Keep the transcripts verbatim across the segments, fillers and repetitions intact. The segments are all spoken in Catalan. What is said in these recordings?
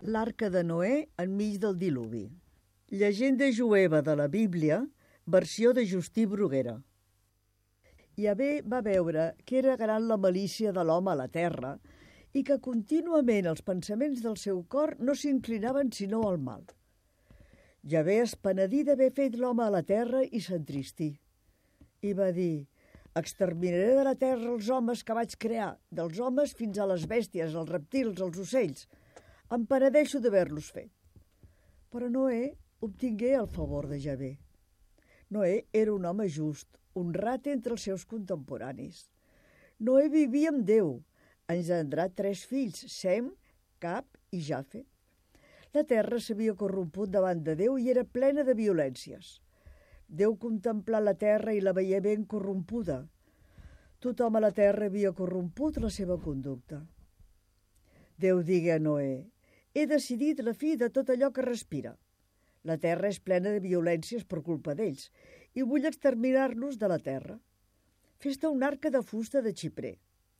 L'arca de Noè enmig del diluvi. Llegenda jueva de la Bíblia, versió de Justí Bruguera. Yahvé va veure que era gran la malícia de l'home a la terra i que contínuament els pensaments del seu cor no s'inclinaven sinó al mal. Yahvé es penedí d'haver fet l'home a la terra i s'entristí. I va dir: exterminaré de la terra els homes que vaig crear, dels homes fins a les bèsties, els reptils, els ocells. Em penedeixo d'haver-los fet. Però Noè obtingué el favor de Yahvé. Noè era un home just, honrat entre els seus contemporanis. Noè vivia amb Déu, engendrà tres fills, Sem, Cap i Jafet. La terra s'havia corromput davant de Déu i era plena de violències. Déu contemplà la terra i la veia ben corrompuda. Tothom a la terra havia corromput la seva conducta. Déu digué a Noè: he decidit la fi de tot allò que respira. La terra és plena de violències per culpa d'ells i vull exterminar-los de la terra. Fes-te una arca de fusta de xiprer.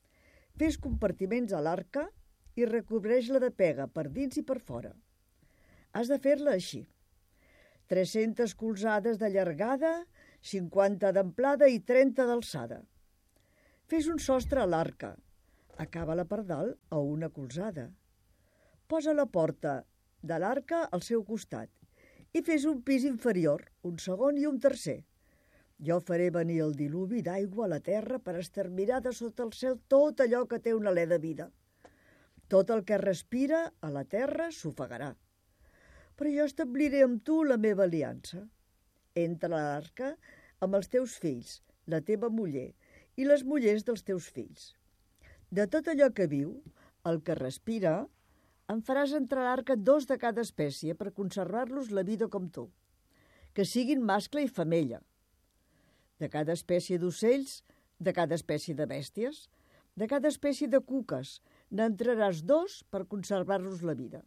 Fes compartiments a l'arca i recobreix-la de pega per dins i per fora. Has de fer-la així: tres-centes colzades de llargada, cinquanta d'amplada i trenta d'alçada. Fes un sostre a l'arca. Acaba-la per dalt a una colzada. Posa la porta de l'arca al seu costat i fes un pis inferior, un segon i un tercer. Jo faré venir el diluvi d'aigua a la terra per exterminar de sota el cel tot allò que té un alè de vida. Tot el que respira a la terra s'ofegarà. Però jo establiré amb tu la meva aliança. Entra a l'arca amb els teus fills, la teva muller i les mullers dels teus fills. De tot allò que viu, el que respira, en faràs entrar a l'arca dos de cada espècie per conservar-los la vida com tu, que siguin mascle i femella. De cada espècie d'ocells, de cada espècie de bèsties, de cada espècie de cuques, n'entraràs dos per conservar-los la vida.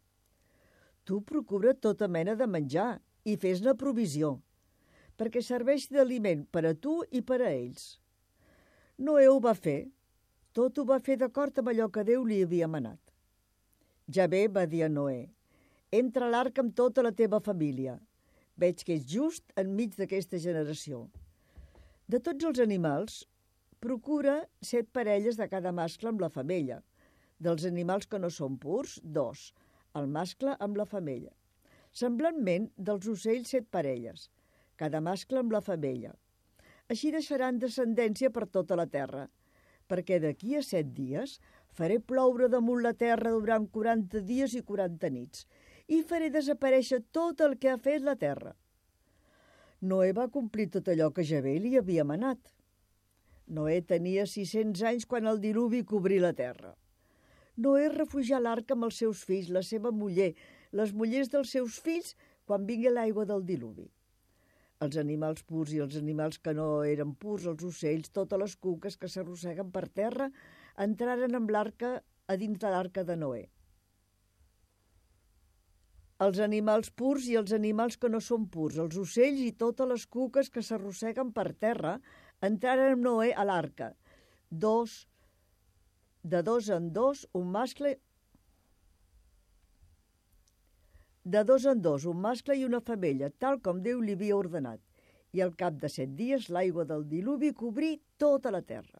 Tu procura tota mena de menjar i fes-ne provisió, perquè serveixi d'aliment per a tu i per a ells. Noè ho va fer, tot ho va fer d'acord amb allò que Déu li havia manat. Yahvé va dir a Noè: entra a l'arca amb tota la teva família. Veig que és just enmig d'aquesta generació. De tots els animals, procura set parelles de cada mascle amb la femella. Dels animals que no són purs, dos, el mascle amb la femella. Semblantment, dels ocells, set parelles, cada mascle amb la femella. Així deixaran descendència per tota la terra, perquè d'aquí a set dies faré ploure damunt la terra durant quaranta dies i quaranta nits i faré desaparèixer tot el que ha fet la terra. Noè va complir tot allò que Yahvé li havia manat. Noè tenia sis-cents anys quan el diluvi cobrí la terra. Noè refugià a l'arca amb els seus fills, la seva muller, les mullers dels seus fills, quan vingué l'aigua del diluvi. Els animals purs i els animals que no eren purs, els ocells, totes les cuques que s'arrosseguen per terra, entraren amb l'arca a dins de l'arca de Noè. Els animals purs i els animals que no són purs, els ocells i totes les cuques que s'arrosseguen per terra, entraren amb Noè a l'arca. Dos, de dos en dos, un mascle de dos en dos, un mascle i una femella, tal com Déu li havia ordenat. I al cap de set dies l'aigua del diluvi cobrí tota la terra.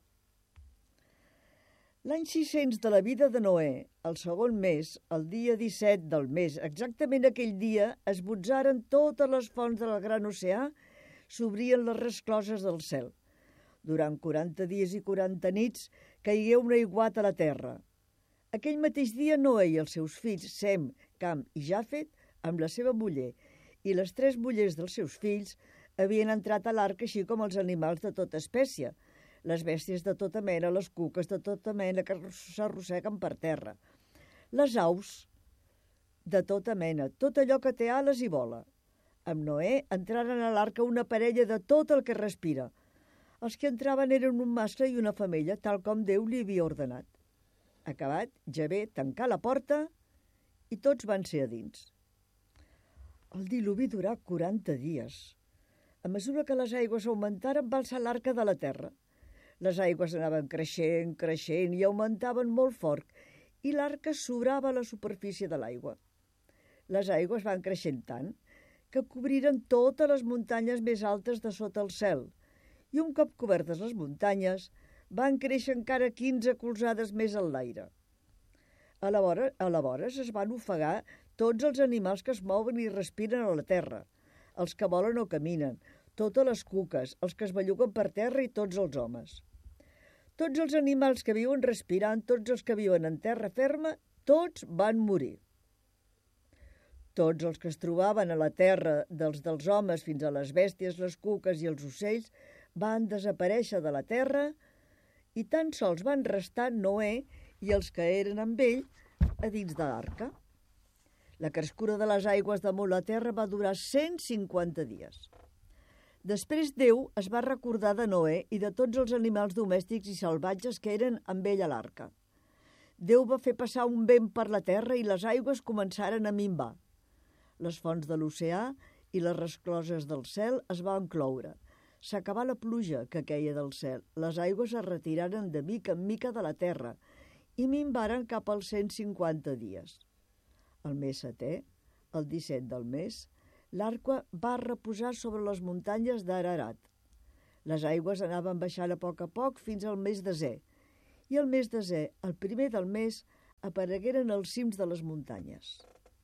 L'any sis-cents de la vida de Noè, el segon mes, el dia disset del mes, exactament aquell dia, esbotzaren totes les fonts del gran oceà, s'obrien les rescloses del cel. Durant quaranta dies i quaranta nits caigué un aiguat a la terra. Aquell mateix dia Noè i els seus fills, Sem, Cam i Jafet, amb la seva muller i les tres mullers dels seus fills, havien entrat a l'arca així com els animals de tota espècie, les bèsties de tota mena, les cuques de tota mena que s'arrosseguen per terra, les aus de tota mena, tot allò que té ales i vola. Amb Noè entraren a l'arca una parella de tot el que respira. Els que entraven eren un mascle i una femella, tal com Déu li havia ordenat. Acabat, Yahvé tancà la porta i tots van ser a dins. El diluvi durà quaranta dies. A mesura que les aigües augmentaren, va alçar l'arca de la terra. Les aigües anaven creixent, creixent i augmentaven molt fort i l'arca sobrava a la superfície de l'aigua. Les aigües van creixent tant que cobriren totes les muntanyes més altes de sota el cel i un cop cobertes les muntanyes van créixer encara quinze colzades més en l'aire. Aleshores, aleshores es van ofegar tots els animals que es mouen i respiren a la terra, els que volen o caminen, totes les cuques, els que es belluguen per terra i tots els homes. Tots els animals que viuen respirant, tots els que viuen en terra ferma, tots van morir. Tots els que es trobaven a la terra, dels dels homes fins a les bèsties, les cuques i els ocells, van desaparèixer de la terra i tan sols van restar Noè i els que eren amb ell a dins de l'arca. La crescura de les aigües damunt la terra va durar cent cinquanta dies. Després Déu es va recordar de Noè i de tots els animals domèstics i salvatges que eren amb ell a l'arca. Déu va fer passar un vent per la terra i les aigües començaren a minvar. Les fonts de l'oceà i les rescloses del cel es van cloure. S'acabà la pluja que queia del cel. Les aigües es retiraren de mica en mica de la terra i minvaren cap als cent cinquanta dies. El mes setè, el disset del mes, l'arca va reposar sobre les muntanyes d'Ararat. Les aigües anaven baixant a poc a poc fins al mes desè, i el mes desè, el primer del mes, aparegueren els cims de les muntanyes.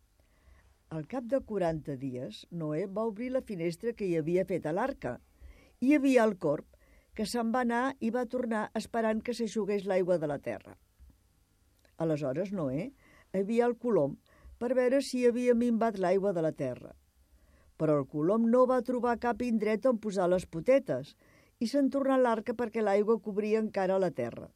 Al cap de quaranta dies, Noè va obrir la finestra que hi havia fet a l'arca. Hi havia el corb, que se'n va anar i va tornar esperant que s'eixugués l'aigua de la terra. Aleshores Noè havia el colom per veure si havia minvat l'aigua de la terra. Però el colom no va trobar cap indret on posar les potetes i se'n tornà a l'arca perquè l'aigua cobria encara la terra.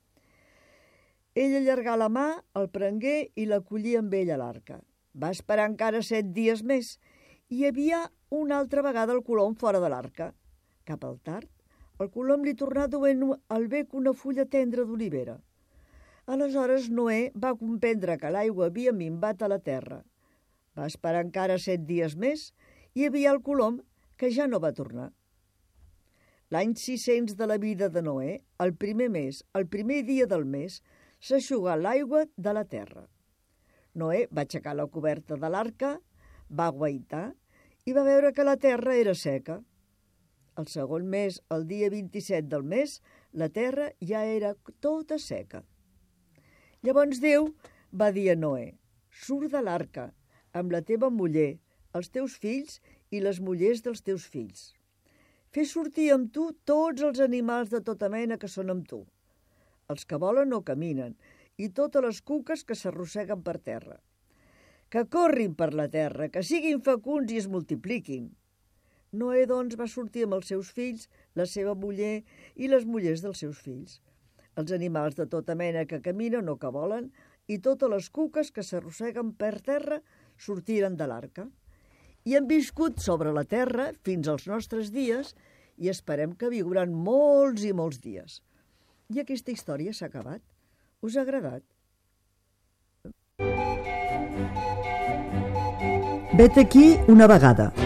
Ell allargà la mà, el prengué i l'acollí amb ell a l'arca. Va esperar encara set dies més i hi havia una altra vegada el colom fora de l'arca. Cap al tard, el colom li tornà duent al bec una fulla tendra d'olivera. Aleshores Noè va comprendre que l'aigua havia minvat a la terra. Va esperar encara set dies més i hi havia el colom que ja no va tornar. L'any sis-cents de la vida de Noè, el primer mes, el primer dia del mes, s'eixugà l'aigua de la terra. Noè va aixecar la coberta de l'arca, va guaitar i va veure que la terra era seca. El segon mes, el dia vint-i-set del mes, la terra ja era tota seca. Llavors Déu va dir a Noè: surt de l'arca amb la teva muller, els teus fills i les mullers dels teus fills. Fes sortir amb tu tots els animals de tota mena que són amb tu, els que volen o caminen, i totes les cuques que s'arrosseguen per terra. Que corrin per la terra, que siguin fecunds i es multipliquin. Noè, doncs, va sortir amb els seus fills, la seva muller i les mullers dels seus fills, els animals de tota mena que caminen o que volen, i totes les cuques que s'arrosseguen per terra sortiren de l'arca. I han viscut sobre la terra fins als nostres dies i esperem que viuran molts i molts dies. I aquesta història s'ha acabat. Us ha agradat? Vet aquí una vegada.